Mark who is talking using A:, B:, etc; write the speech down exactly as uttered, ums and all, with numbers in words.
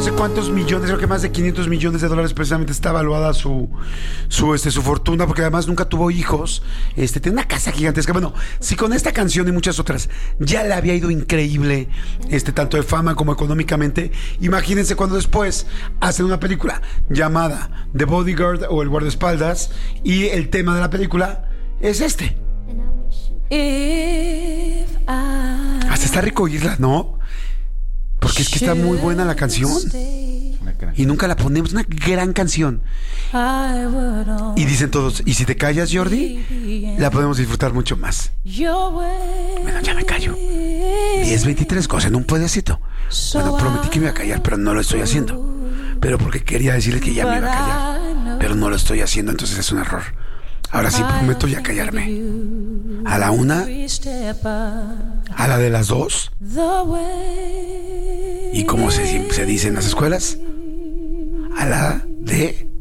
A: sé cuántos millones, creo que más de quinientos millones de dólares precisamente está evaluada su su este su fortuna, porque además nunca tuvo hijos. Este tiene una casa gigantesca. Bueno, si con esta canción y muchas otras ya le había ido increíble, este tanto de fama como económicamente, imagínense cuando después hacen una película llamada The Bodyguard o El guardaespaldas y el tema de la película es este. Hasta está rico oírla, ¿no? Porque es que está muy buena la canción y nunca la ponemos. Una gran canción. Y dicen todos, ¿y si te callas, Jordi? La podemos disfrutar mucho más. Bueno, ya me callo. diez veintitrés, cosa en un pedacito. Bueno, prometí que me iba a callar, pero no lo estoy haciendo. Pero porque quería decirle que ya me iba a callar, pero no lo estoy haciendo, entonces es un error. Ahora sí prometo ya callarme. A la una, a la de las dos. ¿Y cómo se, se dice en las escuelas? A la de